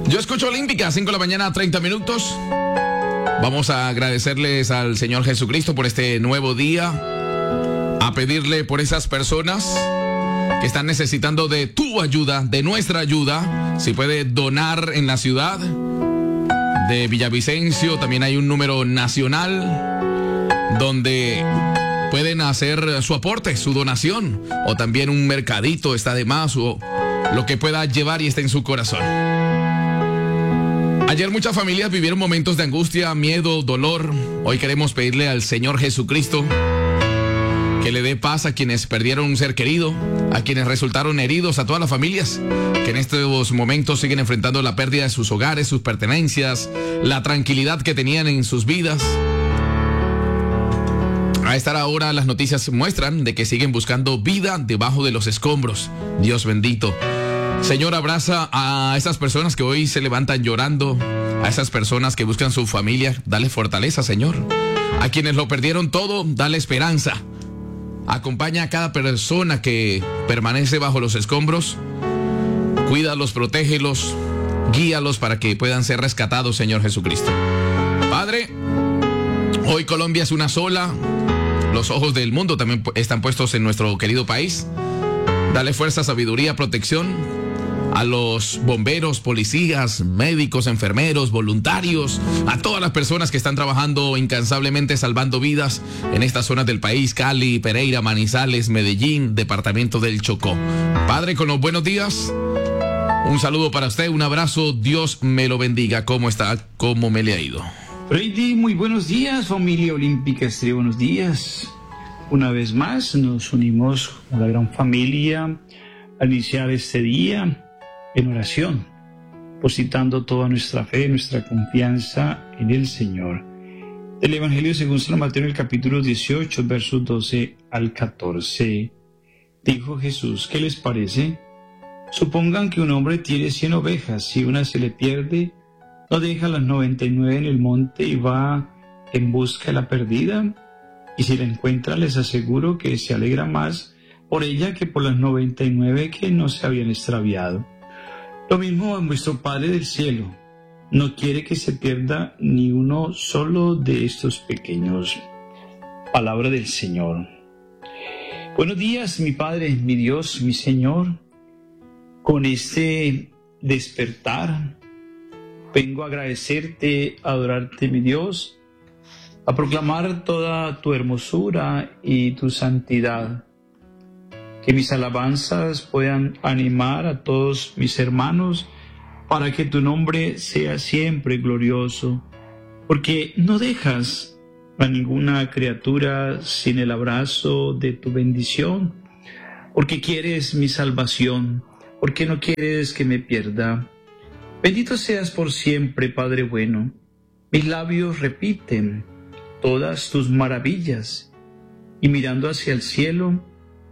Yo escucho Olímpica, 5 de la mañana, 30 minutos. Vamos a agradecerles al Señor Jesucristo por este nuevo día, a pedirle por esas personas que están necesitando de tu ayuda, de nuestra ayuda. Si puede donar en la ciudad de Villavicencio, también hay un número nacional donde pueden hacer su aporte, su donación, o también un mercadito está de más, o lo que pueda llevar y esté en su corazón. Ayer muchas familias vivieron momentos de angustia, miedo, dolor. Hoy queremos pedirle al Señor Jesucristo que le dé paz a quienes perdieron un ser querido, a quienes resultaron heridos, a todas las familias que en estos momentos siguen enfrentando la pérdida de sus hogares, sus pertenencias, la tranquilidad que tenían en sus vidas. A esta hora las noticias muestran de que siguen buscando vida debajo de los escombros. Dios bendito. Señor, abraza a esas personas que hoy se levantan llorando, a esas personas que buscan su familia, dale fortaleza, Señor. A quienes lo perdieron todo, dale esperanza. Acompaña a cada persona que permanece bajo los escombros. Cuídalos, protégelos, guíalos para que puedan ser rescatados, Señor Jesucristo. Padre, hoy Colombia es una sola. Los ojos del mundo también están puestos en nuestro querido país. Dale fuerza, sabiduría, protección a los bomberos, policías, médicos, enfermeros, voluntarios, a todas las personas que están trabajando incansablemente salvando vidas en estas zonas del país: Cali, Pereira, Manizales, Medellín, departamento del Chocó. Padre, con los buenos días, un saludo para usted, un abrazo, Dios me lo bendiga. ¿Cómo está? ¿Cómo me le ha ido? Freddy, muy buenos días, familia Olímpica Estéreo, buenos días. Una vez más nos unimos a la gran familia a iniciar este día en oración, depositando toda nuestra fe, nuestra confianza en el Señor. Del Evangelio según San Mateo, en el capítulo 18, versos 12 al 14. Dijo Jesús: ¿qué les parece? Supongan que un hombre tiene 100 ovejas, si una se le pierde, ¿no deja las 99 en el monte y va en busca de la perdida? Y si la encuentra, les aseguro que se alegra más por ella que por las 99 que no se habían extraviado. Lo mismo vuestro Padre del cielo no quiere que se pierda ni uno solo de estos pequeños. Palabra del Señor. Buenos días, mi Padre, mi Dios, mi Señor. Con este despertar vengo a agradecerte, a adorarte, mi Dios, a proclamar toda tu hermosura y tu santidad. Que mis alabanzas puedan animar a todos mis hermanos para que tu nombre sea siempre glorioso, porque no dejas a ninguna criatura sin el abrazo de tu bendición, porque quieres mi salvación, porque no quieres que me pierda. Bendito seas por siempre, Padre bueno. Mis labios repiten todas tus maravillas, y mirando hacia el cielo,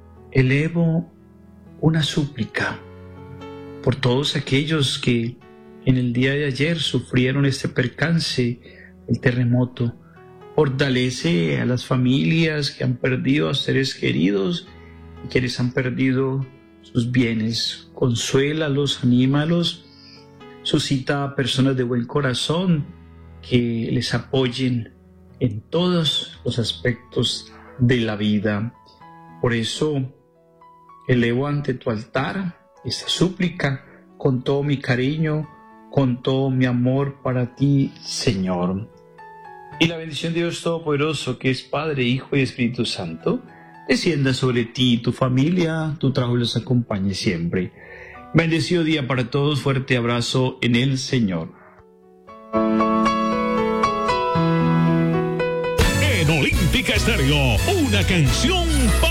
elevo una súplica por todos aquellos que en el día de ayer sufrieron este percance, el terremoto. Fortalece a las familias que han perdido a seres queridos y quienes han perdido sus bienes. Consuélalos, anímalos, suscita a personas de buen corazón que les apoyen en todos los aspectos de la vida. Por eso elevo ante tu altar esta súplica con todo mi cariño, con todo mi amor para ti, Señor. Y la bendición de Dios Todopoderoso, que es Padre, Hijo y Espíritu Santo, descienda sobre ti y tu familia, tu trabajo los acompañe siempre. Bendecido día para todos, fuerte abrazo en el Señor. En Olímpica Estéreo, una canción